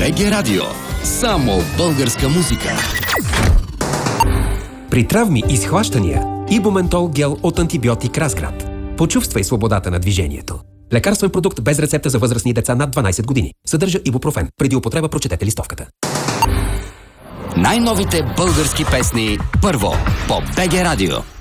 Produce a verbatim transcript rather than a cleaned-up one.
БГ Радио. Само българска музика. При травми и схващания Ибументол гел от антибиотик Разград. Почувствай свободата на движението. Лекарствен продукт без рецепта за възрастни деца над дванайсет години. Съдържа ибупрофен. Преди употреба прочетете листовката. Най-новите български песни първо по БГ Радио.